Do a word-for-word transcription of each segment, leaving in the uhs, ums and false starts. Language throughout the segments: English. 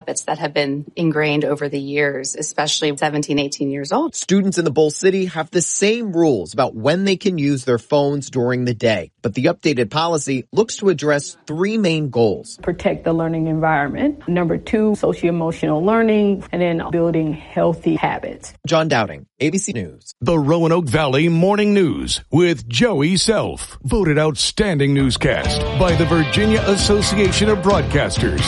habits that have been ingrained over the years, especially seventeen, eighteen years old. Students in the Bull City have the same rules about when they can use their phones during the day. But the updated policy looks to address three main goals. Protect the learning environment. Number two, socio-emotional learning, and then building healthy habits. John Dowding, A B C News. The Roanoke Valley Morning News with Joey Self. Voted Outstanding Newscast by the Virginia Association of Broadcasters.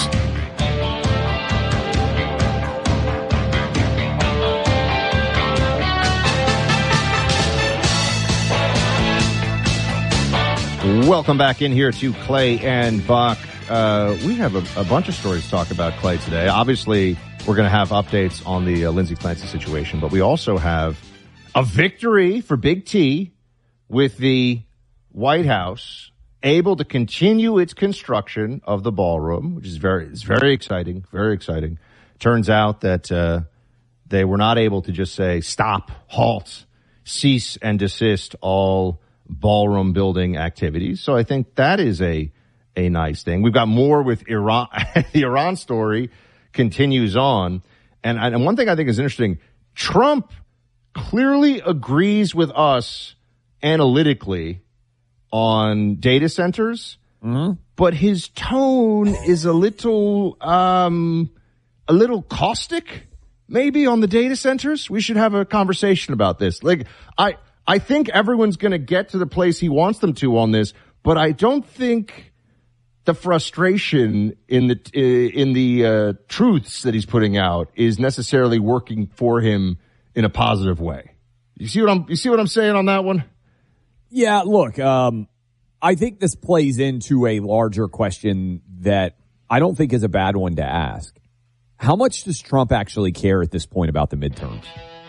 Welcome back in here to Clay and Buck. Uh, we have a, a bunch of stories to talk about, Clay, today. Obviously, we're going to have updates on the uh, Lindsey Clancy situation, but we also have a victory for Big T with the White House able to continue its construction of the ballroom, which is very, is very exciting, very exciting. Turns out that uh, they were not able to just say stop, halt, cease and desist all ballroom building activities. So I think that is a a nice thing. We've got more with Iran. The Iran story continues on. And, and one thing I think is interesting, Trump clearly agrees with us analytically on data centers, mm-hmm. but his tone is a little, um, a little caustic, maybe, on the data centers. We should have a conversation about this. Like, I, I think everyone's going to get to the place he wants them to on this, but I don't think the frustration in the in the uh, truths that he's putting out is necessarily working for him in a positive way. You see what I'm you see what I'm saying on that one? Yeah, look, um, I think this plays into a larger question that I don't think is a bad one to ask. How much does Trump actually care at this point about the midterms?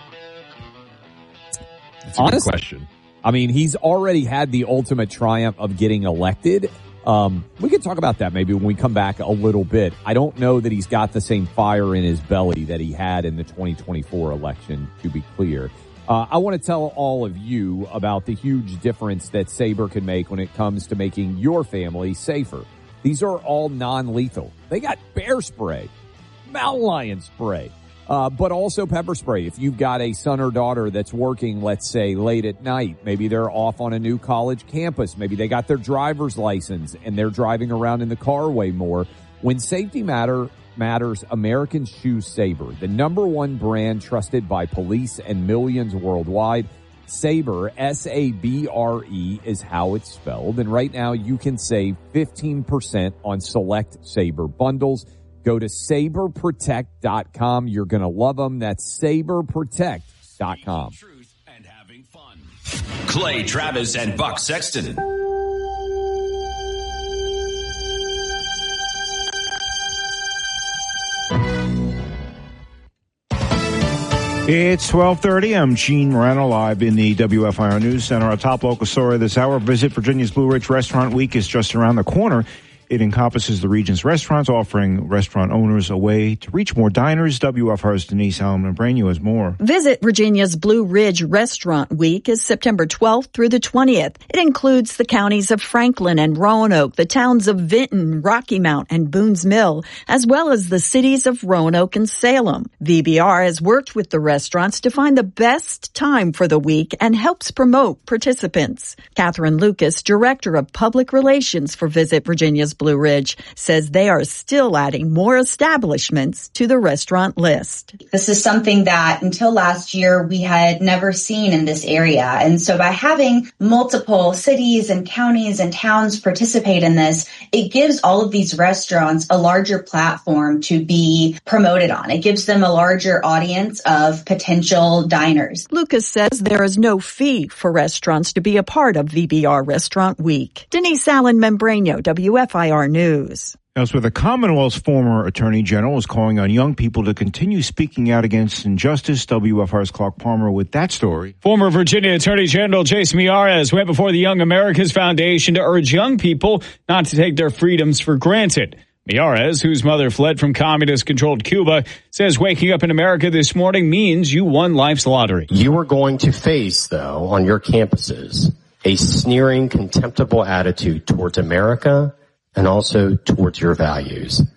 That's a Honestly, good question. I mean, he's already had the ultimate triumph of getting elected. Um, we could talk about that maybe when we come back a little bit. I don't know that he's got the same fire in his belly that he had in the twenty twenty-four election, to be clear. Uh, I want to tell all of you about the huge difference that Sabre can make when it comes to making your family safer. These are all non-lethal. They got bear spray, mountain lion spray, uh, but also pepper spray. If you've got a son or daughter that's working, let's say, late at night, maybe they're off on a new college campus, maybe they got their driver's license and they're driving around in the car way more. When safety matter matters, Americans choose Sabre, the number one brand trusted by police and millions worldwide. Sabre, S A B R E, is how it's spelled. And right now you can save fifteen percent on select Sabre bundles. Go to sabre protect dot com. You're going to love them. That's sabre protect dot com. Truth and having fun. Clay Travis and Buck Sexton. It's twelve thirty. I'm Gene Moreno, live in the W F I R News Center. Our top local story this hour: Visit Virginia's Blue Ridge Restaurant Week is just around the corner. It encompasses the region's restaurants, offering restaurant owners a way to reach more diners. W F R's Denise Allen-Membrano has more. Visit Virginia's Blue Ridge Restaurant Week is September twelfth through the twentieth. It includes the counties of Franklin and Roanoke, the towns of Vinton, Rocky Mount, and Boones Mill, as well as the cities of Roanoke and Salem. V B R has worked with the restaurants to find the best time for the week and helps promote participants. Catherine Lucas, Director of Public Relations for Visit Virginia's Blue Ridge, says they are still adding more establishments to the restaurant list. This is something that until last year we had never seen in this area. And so by having multiple cities and counties and towns participate in this, it gives all of these restaurants a larger platform to be promoted on. It gives them a larger audience of potential diners. Lucas says there is no fee for restaurants to be a part of V B R Restaurant Week. Denise Allen-Membrano, W F I R News. Elsewhere, the Commonwealth's former Attorney General is calling on young people to continue speaking out against injustice. W F R's Clark Palmer with that story. Former Virginia Attorney General Jace Miyares went before the Young America's Foundation to urge young people not to take their freedoms for granted. Miyares, whose mother fled from communist-controlled Cuba, says waking up in America this morning means you won life's lottery. You are going to face, though, on your campuses, a sneering, contemptible attitude towards America and also towards your values.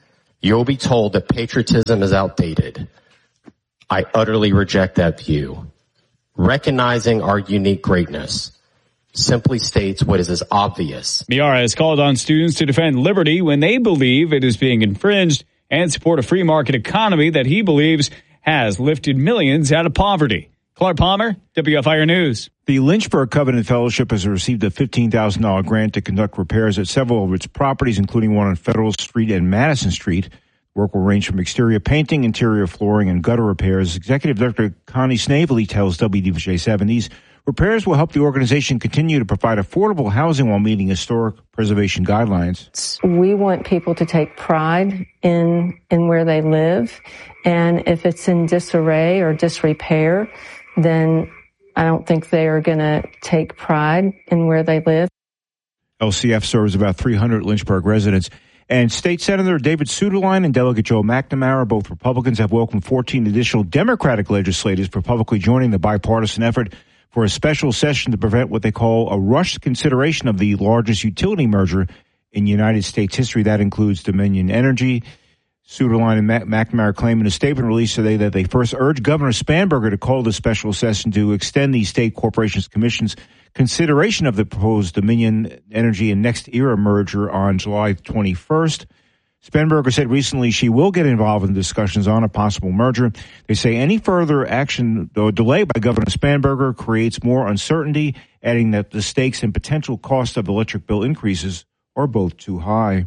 you'll be told that patriotism is outdated. I utterly reject that view. Recognizing our unique greatness simply states what is as obvious. Miara has called on students to defend liberty when they believe it is being infringed and support a free market economy that he believes has lifted millions out of poverty. Clark Palmer, W F I R News. The Lynchburg Covenant Fellowship has received a fifteen thousand dollars grant to conduct repairs at several of its properties, including one on Federal Street and Madison Street. Work will range from exterior painting, interior flooring, and gutter repairs. Executive Director Connie Snavely tells W D V J seven these repairs will help the organization continue to provide affordable housing while meeting historic preservation guidelines. We want people to take pride in in where they live, and if it's in disarray or disrepair, then I don't think they are going to take pride in where they live. L C F serves about three hundred Lynchburg residents. And State Senator David Suetterlein and Delegate Joe McNamara, both Republicans, have welcomed fourteen additional Democratic legislators for publicly joining the bipartisan effort for a special session to prevent what they call a rushed consideration of the largest utility merger in United States history. That includes Dominion Energy. Suetterlein and McNamara claim in a statement released today that they first urged Governor Spanberger to call the special session to extend the State Corporations Commission's consideration of the proposed Dominion Energy and Next Era merger on July twenty-first. Spanberger said recently she will get involved in discussions on a possible merger. They say any further action or delay by Governor Spanberger creates more uncertainty, adding that the stakes and potential cost of electric bill increases are both too high.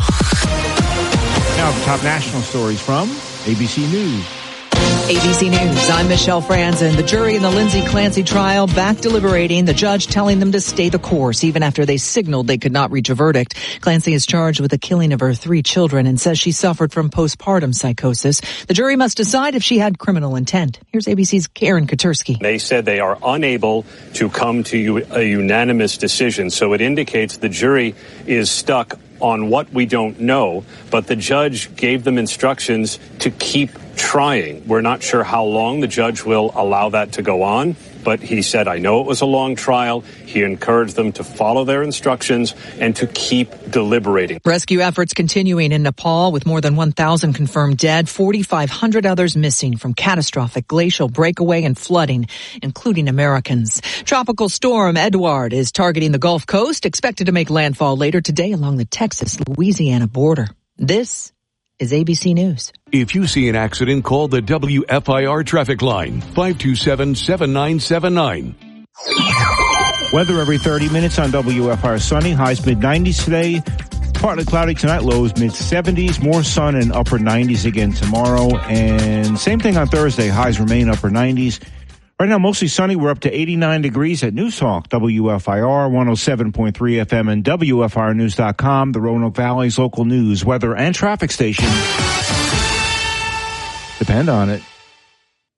Now the top national stories from A B C News. A B C News, I'm Michelle Franzen. The jury in the Lindsay Clancy trial back deliberating, the judge telling them to stay the course even after they signaled they could not reach a verdict. Clancy is charged with the killing of her three children and says she suffered from postpartum psychosis. The jury must decide if she had criminal intent. Here's A B C's Karen Katursky. They said they are unable to come to a unanimous decision, so it indicates the jury is stuck on what we don't know, but the judge gave them instructions to keep trying. We're not sure how long the judge will allow that to go on, but he said, I know it was a long trial. He encouraged them to follow their instructions and to keep deliberating. Rescue efforts continuing in Nepal with more than one thousand confirmed dead, forty-five hundred others missing from catastrophic glacial breakaway and flooding, including Americans. Tropical storm Edouard is targeting the Gulf Coast, expected to make landfall later today along the Texas-Louisiana border. This is A B C News. If you see an accident, call the W F I R traffic line, five two seven, seven nine seven nine. Weather every thirty minutes on W F I R. Sunny, highs mid nineties today. Partly cloudy tonight, lows mid seventies. More sun and upper nineties again tomorrow. And same thing on Thursday, highs remain upper nineties. Right now, mostly sunny. We're up to eighty-nine degrees at News Talk, W F I R, one oh seven point three F M and W F I R news dot com, the Roanoke Valley's local news, weather, and traffic station. Depend on it.